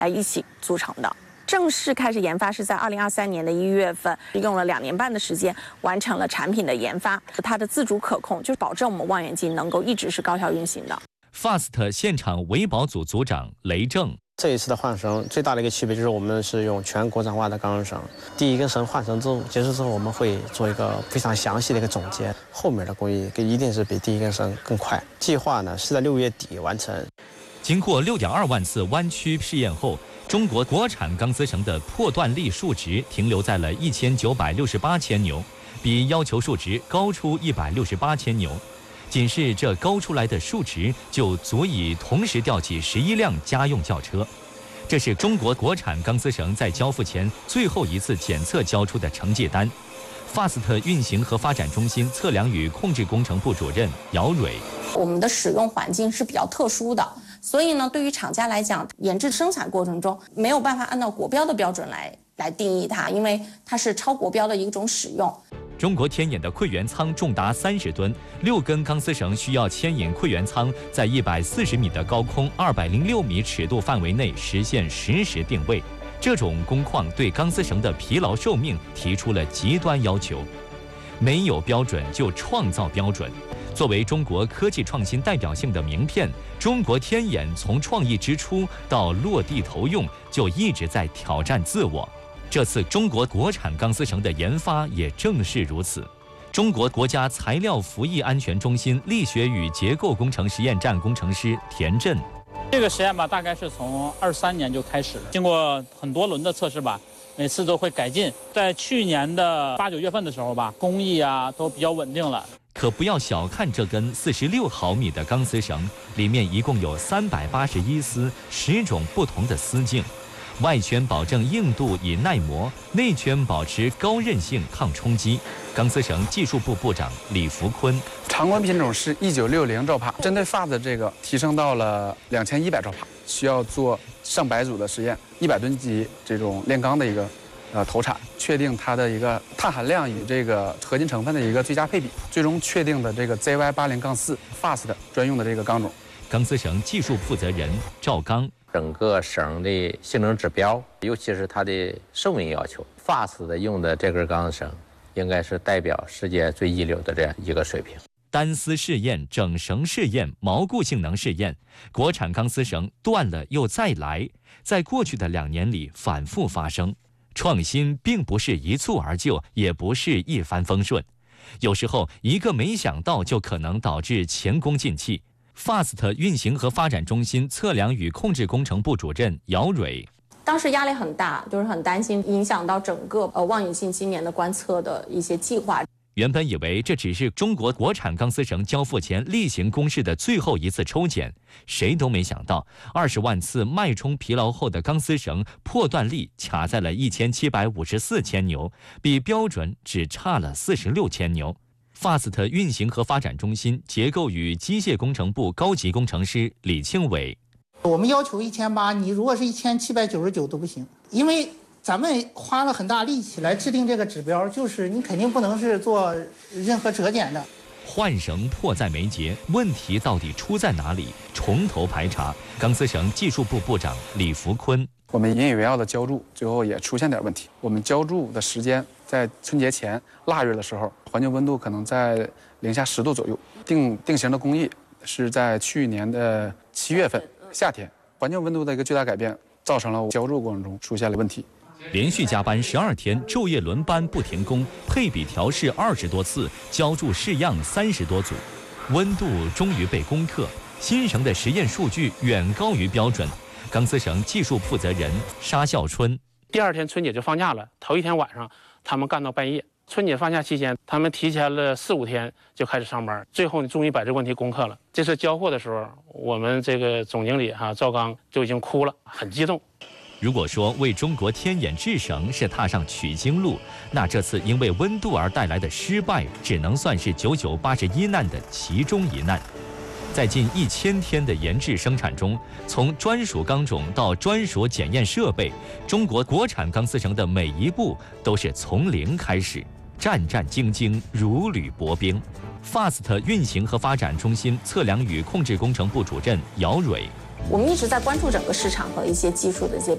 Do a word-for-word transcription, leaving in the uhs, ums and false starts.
来一起组成的。正式开始研发是在二零二三年的一月份，用了两年半的时间完成了产品的研发。它的自主可控，就是保证我们望远镜能够一直是高效运行的。 Fast 现场维保组组长雷正。 这一次的换绳最大的一个区别就是我们是用全国产化的钢绳，第一根绳换绳之后结束之后，我们会做一个非常详细的一个总结，后面的工艺一定是比第一根绳更快。计划呢是在六月底完成。 经过六点二万次弯曲试验后，中国国产钢丝绳的破断力数值停留在了一千九百六十八千牛，比要求数值高出一百六十八千牛。仅是这高出来的数值就足以同时吊起十一辆家用轿车。这是中国国产钢丝绳在交付前最后一次检测交出的成绩单。Fast 运行和发展中心测量与控制工程部主任姚蕊： 我们的使用环境是比较特殊的，所以呢，对于厂家来讲，研制生产过程中没有办法按照国标的标准来来定义它，因为它是超国标的一种使用。 中国天眼的馈源舱重达三十吨，六根钢丝绳需要牵引馈源舱在一百四十米的高空、二百零六米尺度范围内实现实时定位。这种工况对钢丝绳的疲劳寿命提出了极端要求。没有标准就创造标准。作为中国科技创新代表性的名片，中国天眼从创意之初到落地投用，就一直在挑战自我。这次中国国产钢丝绳的研发也正是如此。中国国家材料服役安全中心力学与结构工程实验站工程师田震： 这个实验吧，大概是从二三年就开始了，经过很多轮的测试吧，每次都会改进。在去年的八九月份的时候吧，工艺啊都比较稳定了。 可不要小看这根四十六毫米的钢丝绳，里面一共有三百八十一丝，十种不同的丝径。外圈保证硬度以耐磨，内圈保持高韧性抗冲击。钢丝绳技术部部长李福坤： 常规品种是一九六零兆帕，针对 Fast 这个提升到了两千一百兆帕，需要做上百组的实验，一百吨级这种炼钢的一个呃投产，确定它的一个碳含量与这个合金成分的一个最佳配比，最终确定的这个 Z Y 八零杠四 Fast 专用的这个钢种。 钢丝绳技术负责人赵刚： 整个绳的性能指标，尤其是它的寿命要求 ，Fast 的用的这根钢绳，应该是代表世界最一流的这样一个水平。 单丝试验、整绳试验、锚固性能试验，国产钢丝绳断了又再来，在过去的两年里反复发生。创新并不是一蹴而就，也不是一帆风顺，有时候一个没想到就可能导致前功尽弃。Fast 运行和发展中心测量与控制工程部主任姚蕊： 当时压力很大，就是很担心影响到整个呃望远镜今年的观测的一些计划。 原本以为这只是中国国产钢丝绳交付前例行公事的最后一次抽检，谁都没想到，二十万次脉冲疲劳后的钢丝绳破断力卡在了一千七百五十四千牛，比标准只差了四十六千牛。Fast 运行和发展中心结构与机械工程部高级工程师李庆伟： 我们要求一千八，你如果是一千七百九十九都不行，因为咱们花了很大力气来制定这个指标，就是你肯定不能是做任何折减的。 换绳迫在眉睫，问题到底出在哪里？从头排查。钢丝绳技术部部长李福坤： 我们引以为傲的浇筑最后也出现点问题。我们浇筑的时间在春节前腊月的时候，环境温度可能在零下十度左右。定定型的工艺是在去年的七月份夏天，环境温度的一个巨大改变，造成了浇筑过程中出现了问题。 连续加班十二天，昼夜轮班不停工，配比调试二十多次，浇筑试样三十多组，温度终于被攻克。新绳的实验数据远高于标准。钢丝绳技术负责人沙孝春： 第二天春节就放假了，头一天晚上他们干到半夜。春节放假期间，他们提前了四五天就开始上班，最后呢，终于把这个问题攻克了。这次交货的时候，我们这个总经理哈、啊、赵刚就已经哭了，很激动。 如果说为中国天眼制绳是踏上取经路，那这次因为温度而带来的失败，只能算是九九八十一难的其中一难。在近一千天的研制生产中，从专属钢种到专属检验设备，中国国产钢丝绳的每一步都是从零开始，战战兢兢，如履薄冰。Fast 运行和发展中心测量与控制工程部主任姚蕊： 我们一直在关注整个市场和一些技术的一些